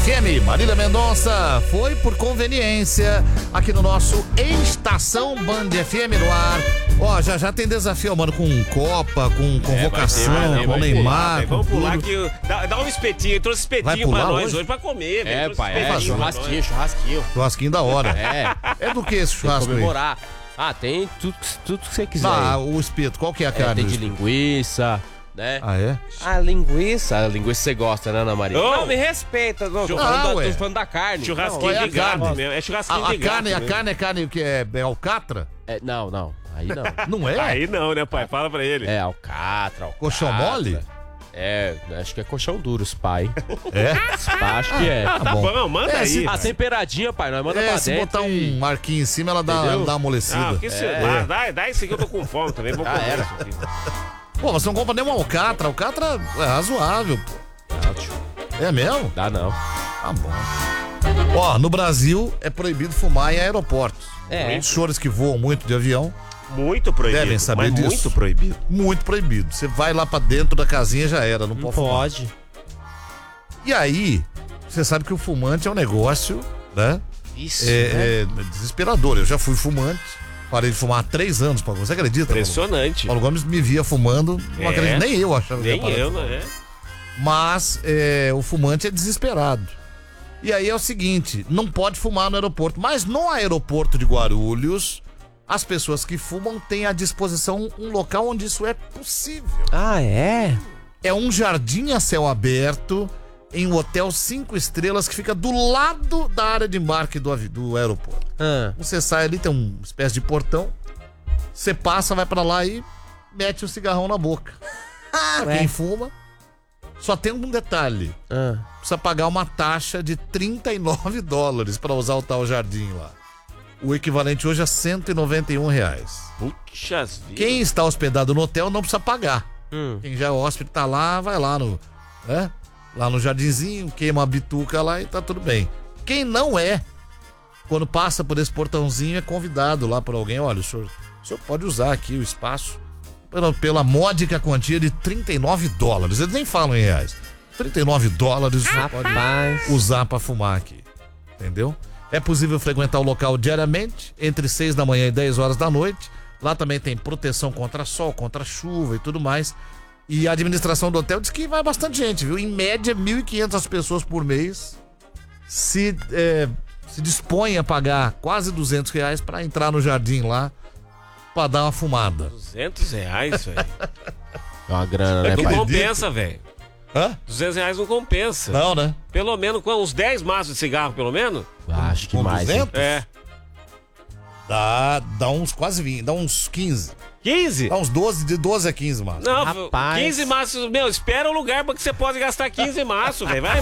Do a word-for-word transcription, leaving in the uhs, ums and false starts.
F M. Marília Mendonça foi por conveniência aqui no nosso Estação Band F M no ar. Ó, já já tem desafio, mano, com Copa, com convocação, é, vai ter, vai ter, com Neymar. Vamos pular aqui, dá, dá um espetinho, trouxe espetinho pra nós hoje, hoje pra comer. É, velho, pai, é, churrasquinho, churrasquinho. Churrasquinho da hora. É. É do que esse churrasco aí? Comemorar. Ah, tem tudo, tudo que você quiser. Ah, o espeto, qual que é a É, carne? tem do de espeto? linguiça, né? Ah, é? A linguiça, a linguiça você gosta, né, Ana Maria? Ô! Não, me respeita, não, tô, Ah, falando, da, ué. tô falando da carne. Churrasquinho Não, é de gato carne. mesmo, é churrasquinho A, a de gato carne, a mesmo. carne é carne o que é, é alcatra? É, não, não, aí não. Não é? Aí não, né, pai? Fala pra ele. É alcatra, alcatra. Colchão mole? É, acho que é colchão duro, os pai. É? Pá, acho que é. Ah, tá bom. bom, manda É, aí. se- Ah, pai. temperadinha, pai, nós manda É, pra se dentro. botar e- um marquinho em cima, ela dá, Entendeu? ela dá uma amolecida. Ah, que se... É. dá, dá, dá esse aqui, eu tô com fome também. Vou Já comer era. isso aqui. Pô, mas você não compra nem uma alcatra. Alcatra é razoável, pô. Não, tio, É mesmo? dá não. Tá bom. Ó, no Brasil é proibido fumar em aeroportos. É. Os senhores que voam muito de avião, Muito proibido. Devem saber mas disso. muito proibido. muito proibido. Você vai lá pra dentro da casinha, já era, não, Não pode fumar. pode. E aí, você sabe que o fumante é um negócio, né? Isso. né? É, é desesperador. Eu já fui fumante, parei de fumar há três anos, Paulo. Você acredita? Paulo? Impressionante. Paulo Gomes me via fumando, não É. acredito, nem eu achava que Nem ia parar de eu, fumar. né? Mas é, o fumante é desesperado. E aí é o seguinte, não pode fumar no aeroporto. Mas no aeroporto de Guarulhos, as pessoas que fumam têm à disposição um local onde isso é possível. Ah, é? É um jardim a céu aberto em um hotel cinco estrelas que fica do lado da área de embarque do, avi- do aeroporto. Ah, Você sai ali, tem uma espécie de portão. Você passa, vai pra lá e mete o cigarrão na boca. Pra ué. quem fuma, só tem um detalhe. ah. Precisa pagar uma taxa de trinta e nove dólares para usar o tal jardim lá. O equivalente hoje a cento e noventa e um reais. Puxa vida. Quem está hospedado no hotel não precisa pagar. Hum. Quem já é hóspede tá lá, vai lá no, né? Lá no jardinzinho, queima uma bituca lá e tá tudo bem. Quem não é, quando passa por esse portãozinho, é convidado lá por alguém. Olha, o senhor, o senhor pode usar aqui o espaço pela, pela módica quantia de trinta e nove dólares. Eles nem falam em reais. trinta e nove dólares o senhor pode Rapaz. usar para fumar aqui. Entendeu? É possível frequentar o local diariamente, entre seis da manhã e dez horas da noite. Lá também tem proteção contra sol, contra chuva e tudo mais. E a administração do hotel diz que vai bastante gente, viu? Em média, mil e quinhentas pessoas por mês se, é, se dispõem a pagar quase duzentos reais para entrar no jardim lá para dar uma fumada. duzentos reais, velho. É uma grana, né, Não pai? compensa, velho. Hã? duzentos reais não compensa. Não, né? Pelo menos, com uns dez maços de cigarro, pelo menos? Acho que Com mais. hein? duzentos? É. Dá, dá uns quase vinte, dá uns quinze. quinze? Dá uns doze, de doze a quinze, mano. Não, Rapaz. quinze maços. Meu, espera o lugar pra que você possa gastar quinze maços, velho. Vai